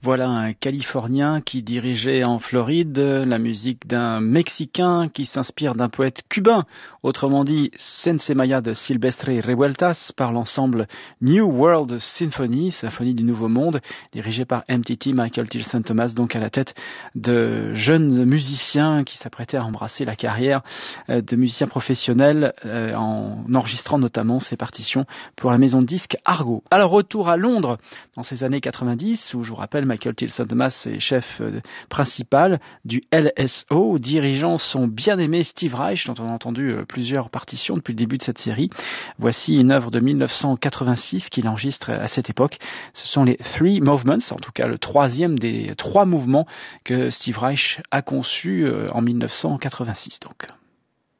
Voilà un Californien qui dirigeait en Floride la musique d'un Mexicain qui s'inspire d'un poète cubain, autrement dit Sensemaya de Silvestre Revueltas, par l'ensemble New World Symphony, symphonie du Nouveau Monde, dirigée par MTT, Michael Tilson Thomas, donc à la tête de jeunes musiciens qui s'apprêtaient à embrasser la carrière de musiciens professionnels en enregistrant notamment ses partitions pour la maison de disques Argo. Alors retour à Londres dans ces années 90 où je vous rappelle Michael Tilson Thomas est chef principal du LSO, dirigeant son bien-aimé Steve Reich, dont on a entendu plusieurs partitions depuis le début de cette série. Voici une œuvre de 1986 qu'il enregistre à cette époque. Ce sont les Three Movements, en tout cas le troisième des trois mouvements que Steve Reich a conçu en 1986 donc.